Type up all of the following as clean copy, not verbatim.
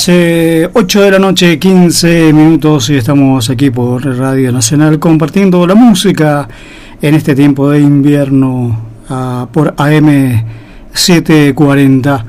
8 de la noche, 15 minutos, y estamos aquí por Radio Nacional compartiendo la música en este tiempo de invierno por AM 740.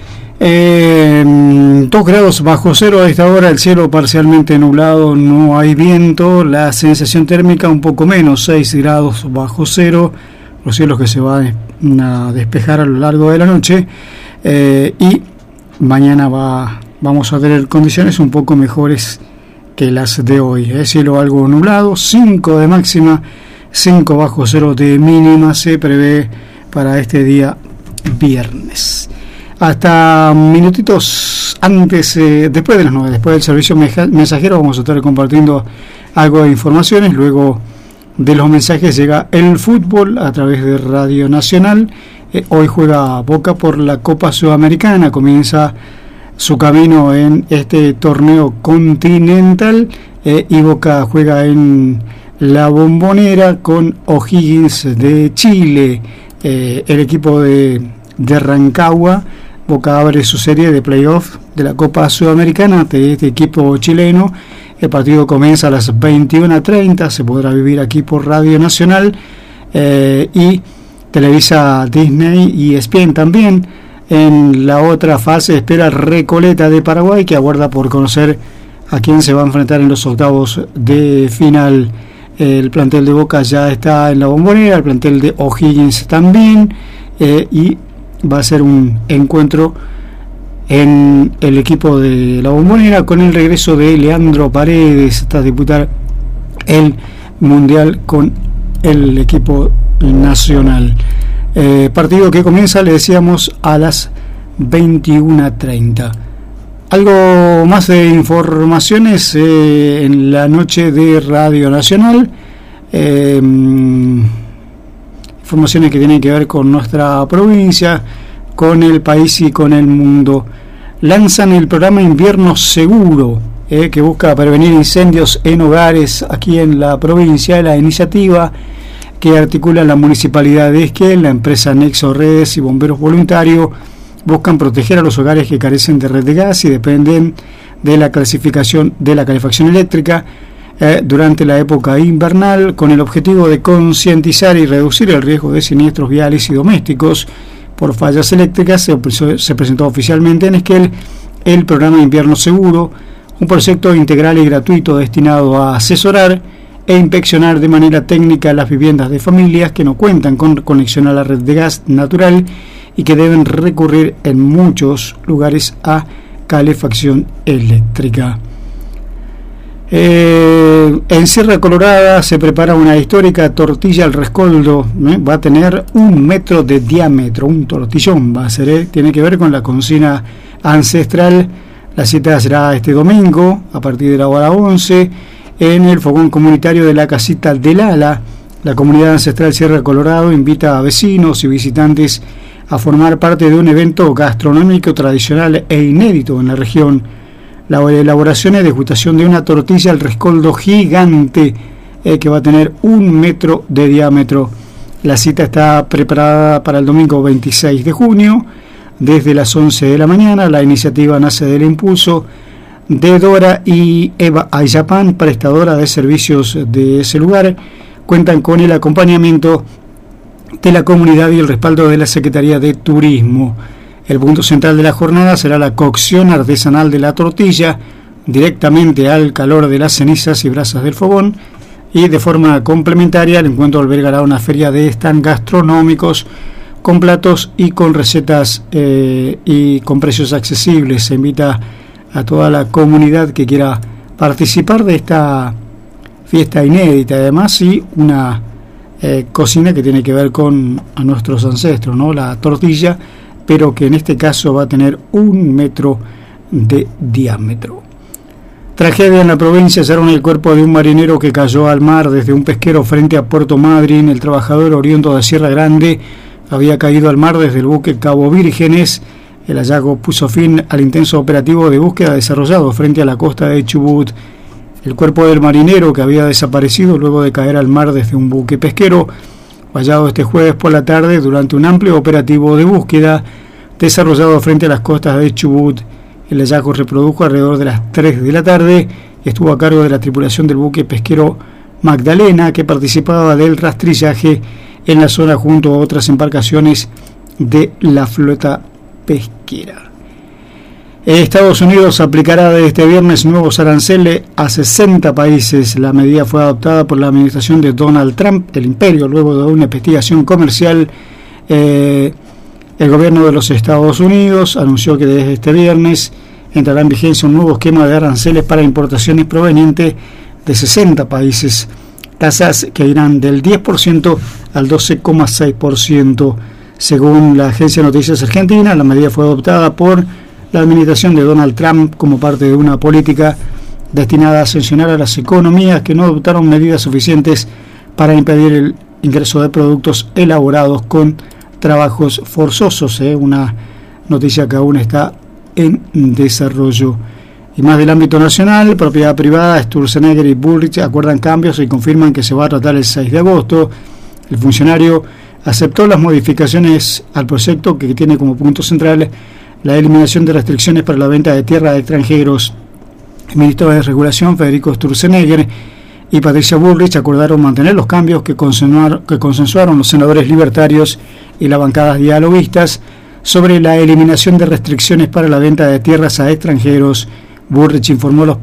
2 grados bajo cero a esta hora, el cielo parcialmente nublado, no hay viento, la sensación térmica un poco menos, 6 grados bajo cero, los cielos que se van a despejar a lo largo de la noche, y mañana vamos a tener condiciones un poco mejores que las de hoy. Cielo algo nublado, 5 de máxima, 5 bajo cero de mínima se prevé para este día viernes. Hasta minutitos antes, después de las 9, después del servicio mensajero, vamos a estar compartiendo algo de informaciones. Luego de los mensajes llega el fútbol a través de Radio Nacional. Hoy juega Boca por la Copa Sudamericana, comienza su camino en este torneo continental, y Boca juega en la Bombonera con O'Higgins de Chile, el equipo de Rancagua. Boca abre su serie de playoff de la Copa Sudamericana ante este equipo chileno. El partido comienza a las 21:30, se podrá vivir aquí por Radio Nacional, y televisa Disney y ESPN también. En la otra fase espera Recoleta de Paraguay, que aguarda por conocer a quién se va a enfrentar en los octavos de final. El plantel de Boca ya está en la Bombonera, el plantel de O'Higgins también, y va a ser un encuentro en el equipo de la Bombonera con el regreso de Leandro Paredes hasta disputar el Mundial con el equipo nacional. Partido que comienza, le decíamos, a las 21:30. Algo más de informaciones en la noche de Radio Nacional. Informaciones que tienen que ver con nuestra provincia, con el país y con el mundo. Lanzan el programa Invierno Seguro, que busca prevenir incendios en hogares aquí en la provincia. La iniciativa que articula la Municipalidad de Esquel, la empresa Nexo Redes y Bomberos Voluntarios, buscan proteger a los hogares que carecen de red de gas y dependen de la clasificación de la calefacción eléctrica durante la época invernal, con el objetivo de concientizar y reducir el riesgo de siniestros viales y domésticos por fallas eléctricas. Se presentó oficialmente en Esquel el programa Invierno Seguro, un proyecto integral y gratuito destinado a asesorar e inspeccionar de manera técnica las viviendas de familias que no cuentan con conexión a la red de gas natural y que deben recurrir en muchos lugares a calefacción eléctrica. En Sierra Colorada se prepara una histórica tortilla al rescoldo, va a tener 1 metro de diámetro, un tortillón va a ser, tiene que ver con la cocina ancestral. La cita será este domingo a partir de la hora 11 en el fogón comunitario de la Casita del Ala. La comunidad ancestral Sierra Colorado invita a vecinos y visitantes a formar parte de un evento gastronómico tradicional e inédito en la región. La elaboración y degustación de una tortilla al rescoldo gigante, que va a tener 1 metro de diámetro. La cita está preparada para el domingo 26 de junio, desde las 11 de la mañana. La iniciativa nace del impulso de Dora y Eva Ayapán, prestadora de servicios de ese lugar. Cuentan con el acompañamiento de la comunidad y el respaldo de la Secretaría de Turismo. El punto central de la jornada será la cocción artesanal de la tortilla directamente al calor de las cenizas y brasas del fogón, y de forma complementaria el encuentro albergará una feria de stand gastronómicos con platos y con recetas y con precios accesibles. Se invita a toda la comunidad que quiera participar de esta fiesta inédita, además, y una cocina que tiene que ver con a nuestros ancestros, ¿no? La tortilla, pero que en este caso va a tener 1 metro de diámetro. Tragedia en la provincia. Hallaron el cuerpo de un marinero que cayó al mar desde un pesquero frente a Puerto Madryn. El trabajador, oriundo de Sierra Grande, había caído al mar desde el buque Cabo Vírgenes. El hallazgo puso fin al intenso operativo de búsqueda desarrollado frente a la costa de Chubut. El cuerpo del marinero, que había desaparecido luego de caer al mar desde un buque pesquero, fue hallado este jueves por la tarde durante un amplio operativo de búsqueda desarrollado frente a las costas de Chubut El hallazgo se produjo alrededor de las 3 de la tarde y estuvo a cargo de la tripulación del buque pesquero Magdalena, que participaba del rastrillaje en la zona junto a otras embarcaciones de la flota pesquera. Estados Unidos aplicará desde este viernes nuevos aranceles a 60 países. La medida fue adoptada por la administración de Donald Trump, el imperio, luego de una investigación comercial. El gobierno de los Estados Unidos anunció que desde este viernes entrará en vigencia un nuevo esquema de aranceles para importaciones provenientes de 60 países, tasas que irán del 10% al 12,6%. Según la agencia de noticias argentina, la medida fue adoptada por la administración de Donald Trump como parte de una política destinada a sancionar a las economías que no adoptaron medidas suficientes para impedir el ingreso de productos elaborados con trabajos forzosos. Una noticia que aún está en desarrollo. Y más del ámbito nacional, propiedad privada, Sturzenegger y Bullrich acuerdan cambios y confirman que se va a tratar el 6 de agosto. El funcionario aceptó las modificaciones al proyecto que tiene como punto central la eliminación de restricciones para la venta de tierra de extranjeros. El ministro de Regulación, Federico Sturzenegger, y Patricia Bullrich acordaron mantener los cambios que consensuaron los senadores libertarios y las bancadas dialoguistas sobre la eliminación de restricciones para la venta de tierras a extranjeros. Bullrich informó los